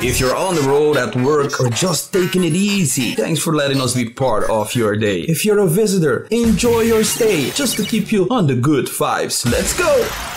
If you're on the road, at work, or just taking it easy, thanks for letting us be part of your day. If you're a visitor, enjoy your stay just to keep you on the good vibes. Let's go!